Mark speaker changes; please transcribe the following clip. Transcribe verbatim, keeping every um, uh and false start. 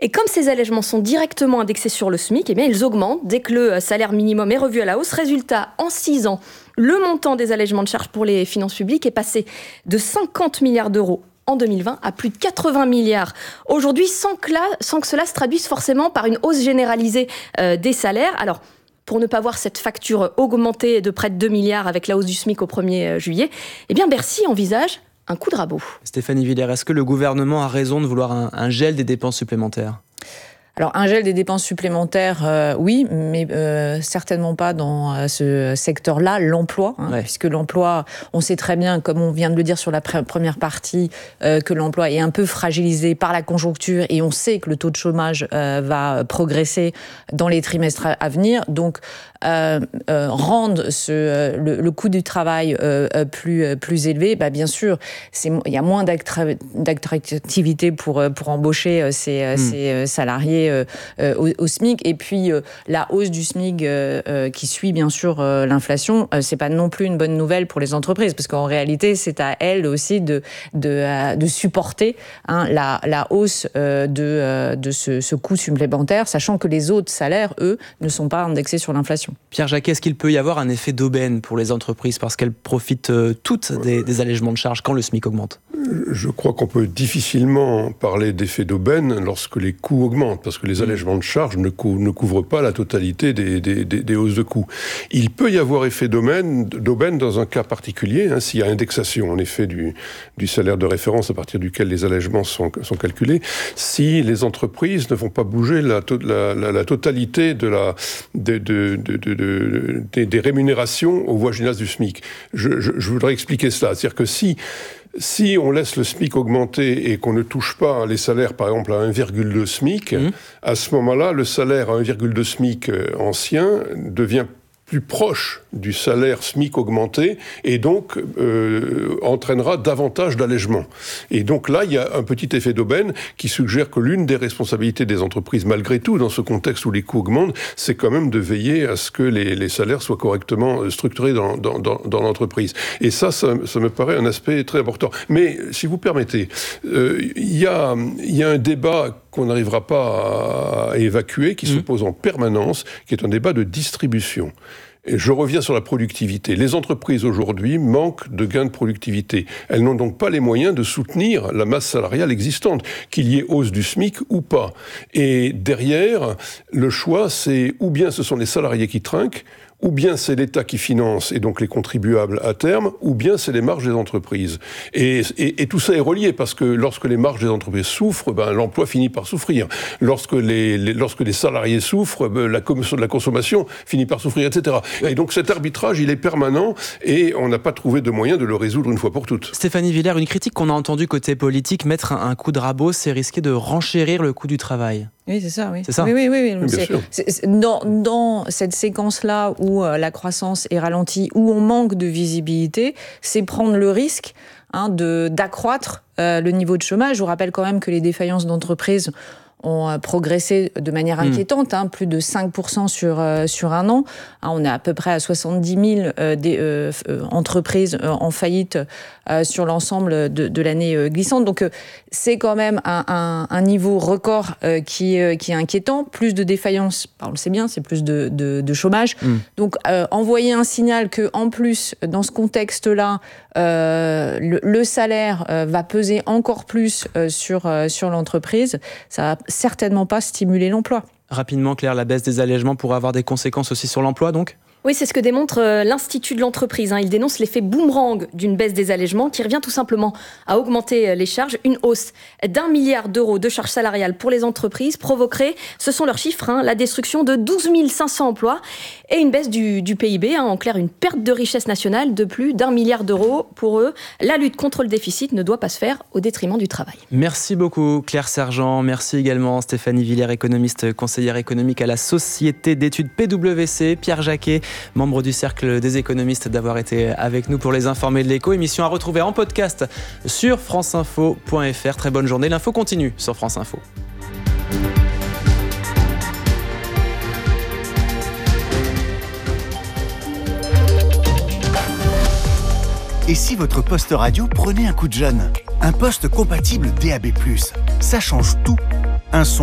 Speaker 1: Et comme ces allègements sont directement indexés sur le SMIC, eh bien, ils augmentent dès que le salaire minimum est revu à la hausse. Résultat, en six ans, le montant des allègements de charges pour les finances publiques est passé de cinquante milliards d'euros en deux mille vingt à plus de quatre-vingts milliards aujourd'hui, sans que, là, sans que cela se traduise forcément par une hausse généralisée euh, des salaires. Alors, pour ne pas voir cette facture augmenter de près de deux milliards avec la hausse du SMIC au premier juillet, eh bien Bercy envisage un coup de rabot.
Speaker 2: Stéphanie Villers, est-ce que le gouvernement a raison de vouloir un, un gel des dépenses supplémentaires ?
Speaker 3: Alors, un gel des dépenses supplémentaires, euh, oui, mais euh, certainement pas dans euh, ce secteur-là, l'emploi, hein, ouais. puisque l'emploi, on sait très bien, comme on vient de le dire sur la pr- première partie, euh, que l'emploi est un peu fragilisé par la conjoncture et on sait que le taux de chômage euh, va progresser dans les trimestres à venir. Donc, euh, euh, rendre ce, euh, le, le coût du travail euh, plus, euh, plus élevé, bah, bien sûr, c'est, il y a moins d'attra- d'attractivité pour, pour embaucher euh, ces, mmh. ces euh, salariés Euh, euh, au, au SMIC, et puis euh, la hausse du SMIC euh, euh, qui suit bien sûr euh, l'inflation, euh, c'est pas non plus une bonne nouvelle pour les entreprises, parce qu'en réalité c'est à elles aussi de, de, euh, de supporter hein, la, la hausse euh, de, euh, de ce, ce coût supplémentaire, sachant que les autres salaires, eux, ne sont pas indexés sur l'inflation.
Speaker 2: Pierre Jacquet, est-ce qu'il peut y avoir un effet d'aubaine pour les entreprises parce qu'elles profitent euh, toutes des, des allègements de charges quand le SMIC augmente ?
Speaker 4: Je crois qu'on peut difficilement parler d'effet d'aubaine lorsque les coûts augmentent, parce que les allègements de charges ne, cou- ne couvrent pas la totalité des, des, des, des hausses de coûts. Il peut y avoir effet d'aubaine, d'aubaine dans un cas particulier, hein, s'il y a indexation en effet du, du salaire de référence à partir duquel les allègements sont, sont calculés, si les entreprises ne font pas bouger la, to- la, la, la totalité de la, de, de, de, de, de, des, des rémunérations aux voisinages du SMIC. Je, je, je voudrais expliquer cela. C'est-à-dire que si Si on laisse le SMIC augmenter et qu'on ne touche pas les salaires, par exemple, à un virgule deux SMIC, mmh. à ce moment-là, le salaire à un virgule deux SMIC ancien devient plus proche du salaire SMIC augmenté et donc euh, entraînera davantage d'allègements. Et donc là, il y a un petit effet d'aubaine qui suggère que l'une des responsabilités des entreprises, malgré tout, dans ce contexte où les coûts augmentent, c'est quand même de veiller à ce que les, les salaires soient correctement structurés dans, dans, dans, dans l'entreprise. Et ça, ça, ça me paraît un aspect très important. Mais, si vous permettez, euh, il y a, il y a un débat qu'on n'arrivera pas à évacuer, qui mmh. se pose en permanence, qui est un débat de distribution. Et je reviens sur la productivité. Les entreprises aujourd'hui manquent de gains de productivité. Elles n'ont donc pas les moyens de soutenir la masse salariale existante, qu'il y ait hausse du SMIC ou pas. Et derrière, le choix, c'est ou bien ce sont les salariés qui trinquent, ou bien c'est l'État qui finance et donc les contribuables à terme, ou bien c'est les marges des entreprises. Et, et, et tout ça est relié parce que lorsque les marges des entreprises souffrent, ben, l'emploi finit par souffrir. Lorsque les, les, lorsque les salariés souffrent, ben, la, la consommation finit par souffrir, et cetera. Et donc cet arbitrage, il est permanent et on n'a pas trouvé de moyen de le résoudre une fois pour toutes.
Speaker 2: Stéphanie Villers, une critique qu'on a entendue côté politique, mettre un, un coup de rabot, c'est risquer de renchérir le coût du travail.
Speaker 3: Oui, c'est ça, oui.
Speaker 2: C'est ça.
Speaker 3: Oui, oui, oui. oui.
Speaker 4: oui
Speaker 3: c'est, c'est, c'est, dans, dans cette séquence-là où euh, la croissance est ralentie, où on manque de visibilité, c'est prendre le risque hein, de, d'accroître euh, le niveau de chômage. Je vous rappelle quand même que les défaillances d'entreprises ont progressé de manière inquiétante, hein, plus de cinq pour cent sur, euh, sur un an. Hein, on est à peu près à soixante-dix mille euh, des, euh, entreprises euh, en faillite euh, sur l'ensemble de, de l'année euh, glissante. Donc, euh, c'est quand même un, un, un niveau record euh, qui, euh, qui est inquiétant. Plus de défaillances, on le sait bien, c'est plus de, de, de chômage. Mm. Donc, euh, envoyer un signal qu'en plus, dans ce contexte-là, euh, le, le salaire euh, va peser encore plus euh, sur, euh, sur l'entreprise, ça va certainement pas stimuler l'emploi.
Speaker 2: Rapidement, Claire, la baisse des allègements pourrait avoir des conséquences aussi sur l'emploi, donc ?
Speaker 1: Oui, c'est ce que démontre euh, l'Institut de l'entreprise. Hein. Il dénonce l'effet boomerang d'une baisse des allègements qui revient tout simplement à augmenter euh, les charges. Une hausse d'un milliard d'euros de charges salariales pour les entreprises provoquerait, ce sont leurs chiffres, hein, la destruction de douze mille cinq cents emplois et une baisse du, du P I B. Hein. En clair, une perte de richesse nationale de plus d'un milliard d'euros. Pour eux, la lutte contre le déficit ne doit pas se faire au détriment du travail.
Speaker 2: Merci beaucoup, Claire Sergent. Merci également, Stéphanie Villers, économiste, conseillère économique à la Société d'études P W C. Pierre Jacquet, membre du Cercle des économistes, d'avoir été avec nous pour les informer de l'écho. Émission à retrouver en podcast sur franceinfo point f r. Très bonne journée. L'info continue sur France Info.
Speaker 5: Et si votre poste radio prenait un coup de jeune ? Un poste compatible D A B plus, ça change tout. Un son